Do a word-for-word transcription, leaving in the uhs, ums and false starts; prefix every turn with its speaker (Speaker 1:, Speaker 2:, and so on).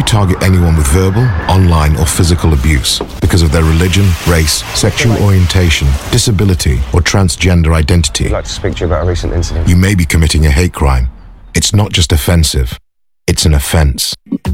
Speaker 1: target anyone with verbal, online, or physical abuse because of their religion, race, sexual orientation, disability, or transgender identity.
Speaker 2: I'd like to speak to you about a recent incident.
Speaker 1: You may be committing a hate crime. It's not just offensive, it's an offense.